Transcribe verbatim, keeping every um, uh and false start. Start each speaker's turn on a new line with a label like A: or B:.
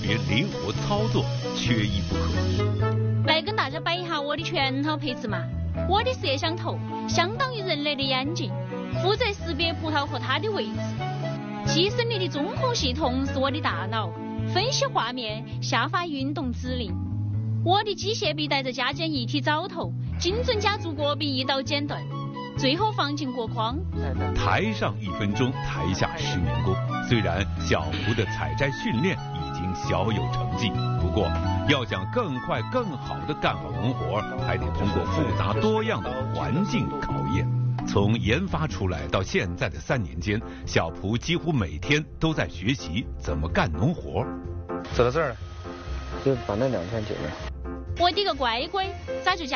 A: 别灵活操作缺一不可。
B: 来跟大家摆一下我的拳头配置嘛。我的摄像头相当于人类的眼睛，负责识别葡萄和它的位置。机身里的中控系统是我的大脑，分析画面，下发运动指令。我的机械臂带着加减一体凿头，精准加足果比一刀剪断，最后放进箔筐。
A: 台上一分钟，台下十年功。虽然小蒲的采摘训练已经小有成绩，不过要想更快更好地干好农活，还得通过复杂多样的环境考验。从研发出来到现在的三年间，小蒲几乎每天都在学习怎么干农活。
C: 走到这儿了，就把那两片剪了。
B: 我的个乖乖，咋就加